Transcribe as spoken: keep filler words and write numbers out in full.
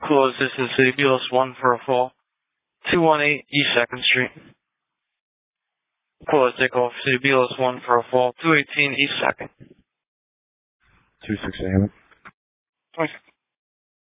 Close, this is City Beals one four four, two one eight East second Street. Close, take off, City Beals one four four, two eighteen East second. two six eight. twenty-six.